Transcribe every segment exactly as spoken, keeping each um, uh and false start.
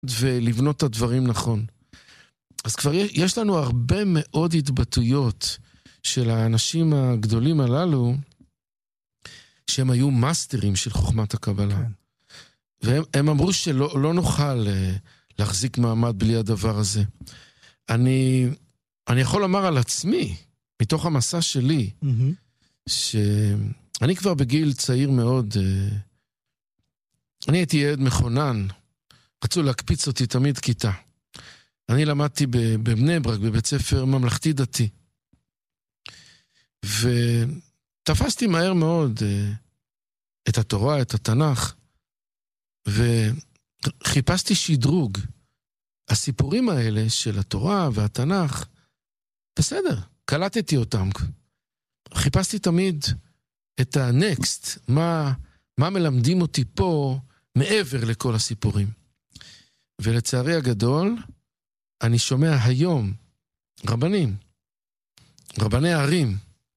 ולבנות את הדברים נכון. אז כבר יש לנו הרבה מאוד התבטאויות של האנשים הגדולים הללו, שהם היו מאסטרים של חוכמת הקבלה. כן. והם הם אמרו שלא לא נוכל להחזיק מעמד בלי הדבר הזה. אני, אני יכול לומר על עצמי, מתוך המסע שלי, mm-hmm. שאני כבר בגיל צעיר מאוד, אני הייתי ילד מכונן, רצו להקפיץ אותי תמיד כיתה. אני למדתי בבני ברק, בבית ספר ממלכתי דתי. ותפסתי מהר מאוד את התורה, את התנ"ך, וחיפשתי שדרוג. הסיפורים האלה של התורה והתנ"ך, בסדר, קלטתי אותם. חיפשתי תמיד את הנקסט, מה, מה מלמדים אותי פה מעבר לכל הסיפורים. ולצערי הגדול, אני שומע היום רבנים, רבני הערים,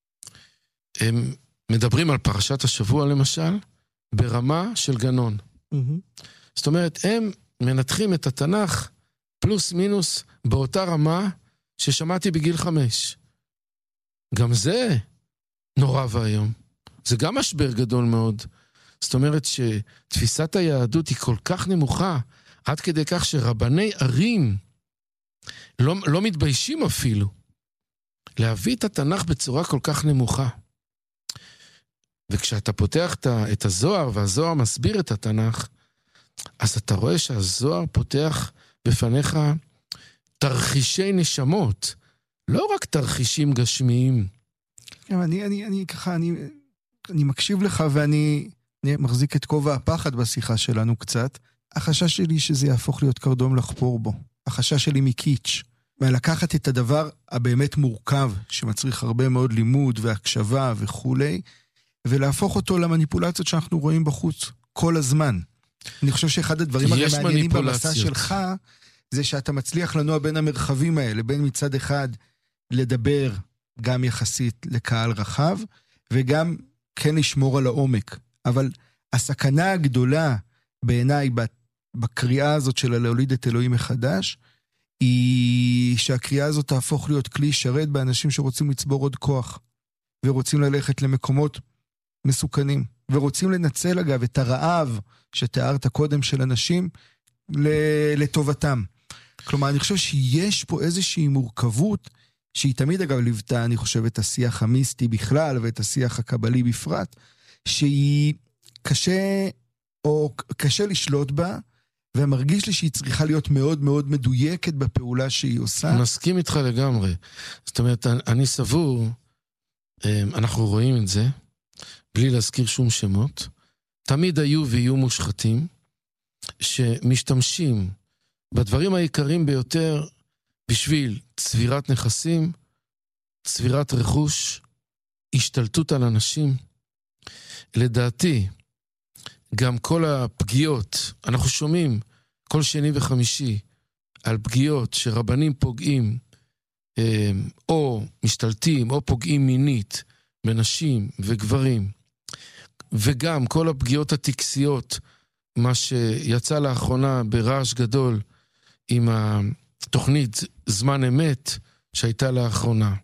הם מדברים על פרשת השבוע למשל, ברמה של גנון. Mm-hmm. זאת אומרת, הם מנתחים את התנ"ך פלוס מינוס באותה רמה ששמעתי בגיל חמש. גם זה נורא והיום. זה גם משבר גדול מאוד. זאת אומרת שתפיסת היהדות היא כל כך נמוכה, עד כדי כך שרבני ערים לא, לא מתביישים אפילו להביא את התנ"ך בצורה כל כך נמוכה. וכשאתה פותח את הזוהר, והזוהר מסביר את התנ"ך, אז אתה רואה שהזוהר פותח בפניך תרחישי נשמות, לא רק תרחישים גשמיים. אני, אני, אני ככה, אני, אני מקשיב לך ואני אני מחזיק את כובע הפחד בשיחה שלנו קצת. החשש שלי שזה יהפוך להיות קרדום לחפור בו. החשש שלי מקיץ'. ולקחת את הדבר הבאמת מורכב, שמצריך הרבה מאוד לימוד והקשבה וכולי, ולהפוך אותו למניפולציות שאנחנו רואים בחוץ כל הזמן. אני חושב שאחד הדברים המעניינים במסע שלך, זה שאתה מצליח לנוע בין המרחבים האלה, בין מצד אחד לדבר גם יחסית לקהל רחב, וגם כן לשמור על העומק. אבל הסכנה הגדולה בעיניי בקריאה הזאת של להוליד את אלוהים מחדש, היא שהקריאה הזאת תהפוך להיות כלי שרת באנשים שרוצים לצבור עוד כוח, ורוצים ללכת למקומות מסוכנים, ורוצים לנצל אגב את הרעב שתיארת קודם של אנשים לטובתם. כלומר, אני חושב שיש פה איזושהי מורכבות, שהיא תמיד אגב ליוותה, אני חושב, את השיח המיסטי בכלל, ואת השיח הקבלי בפרט, שהיא קשה, או קשה לשלוט בה, ומרגיש לי שהיא צריכה להיות מאוד מאוד מדויקת בפעולה שהיא עושה. נסכים איתך לגמרי. זאת אומרת, אני סבור, אנחנו רואים את זה, בלי להזכיר שום שמות, תמיד היו ויהיו מושחתים, שמשתמשים בדברים העיקריים ביותר, בשביל צבירת נכסים, צבירת רכוש, השתלטות על אנשים. לדעתי, גם כל הפגיעות, אנחנו שומעים כל שני וחמישי על פגיעות שרבנים פוגעים, או משתלטים, או פוגעים מינית בנשים וגברים, וגם כל הפגיעות הטקסיות, מה שיצא לאחרונה ברעש גדול עם התוכנית זמן אמת שהייתה לאחרונה.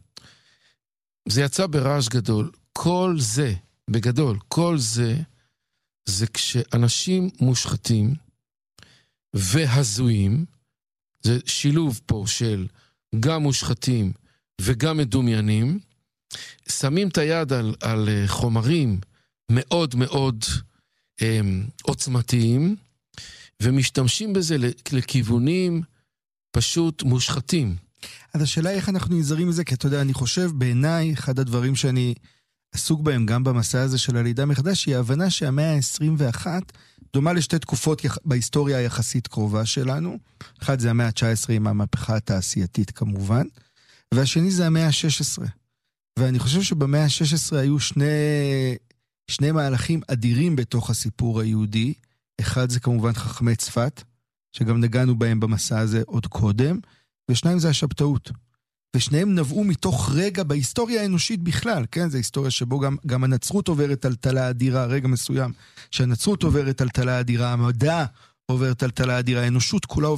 זה יצא ברעש גדול. כל זה, בגדול, כל זה, זה כשאנשים מושחתים והזויים, זה שילוב פה של גם מושחתים וגם מדומיינים, שמים את היד על, על חומרים מאוד מאוד הם, עוצמתיים, ומשתמשים בזה לכיוונים פשוט מושחתים. אז השאלה איך אנחנו נזרים מזה, כי אתה יודע, אני חושב בעיניי, אחד הדברים שאני עסוק בהם גם במסע הזה של הלידה מחדש, היא ההבנה שהמאה ה-עשרים ואחת דומה לשתי תקופות בהיסטוריה היחסית קרובה שלנו. אחד זה המאה ה-תשע עשרה עם המהפכה התעשייתית כמובן, והשני זה המאה ה-שש עשרה. ואני חושב שבמאה ה-שש עשרה היו שני, שני מהלכים אדירים בתוך הסיפור היהודי. אחד זה כמובן חכמי צפת, שגם נגענו בהם במסע הזה עוד קודם, ושניים זה השבתאות. ושניהם נבעו מתוך רגע בהיסטוריה האנושית בכלל, כן? זו היסטוריה שבו גם, גם הנצרות עוברת טלטלה אדירה, רגע מסוים, שהנצרות עוברת טלטלה אדירה, המדע עוברת טלטלה אדירה, האנושות כולה